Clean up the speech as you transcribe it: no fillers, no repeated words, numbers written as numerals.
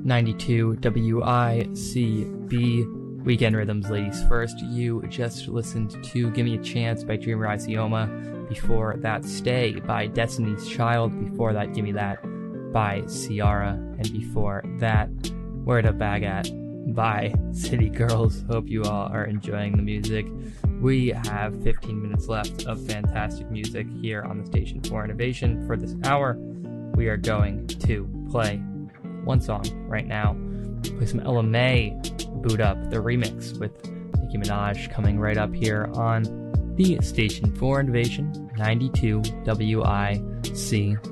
92 WICB Weekend Rhythms. Ladies first, you just listened to Gimme a Chance by Dreamer Isioma. Before that, Stay by Destiny's Child. Before that, Gimme That by Ciara. And before that, Where to Bag At by City Girls. Hope you all are enjoying the music. We have 15 minutes left of fantastic music here on the station for Innovation. For this hour, we are going to play one song right now. Play some Ella Mai, Boot Up, the remix with Nicki Minaj, coming right up here on the station for Innovation, 92 WICB.